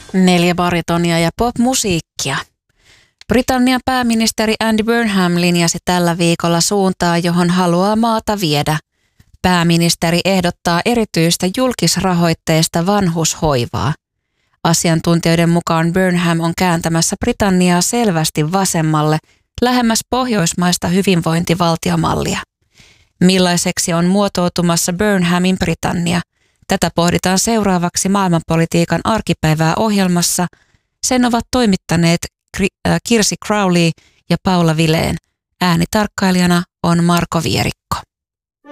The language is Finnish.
4 baritonia ja popmusiikkia. Britannian pääministeri Andy Burnham linjasi tällä viikolla suuntaa, johon haluaa maata viedä. Pääministeri ehdottaa erityistä julkisrahoitteista vanhushoivaa. Asiantuntijoiden mukaan Burnham on kääntämässä Britanniaa selvästi vasemmalle, lähemmäs pohjoismaista hyvinvointivaltiomallia. Millaiseksi on muotoutumassa Burnhamin Britannia? Tätä pohditaan seuraavaksi maailmanpolitiikan arkipäivää ohjelmassa. Sen ovat toimittaneet Kirsi Crowley ja Paula Vileen. Äänitarkkailijana on Marko Vierik.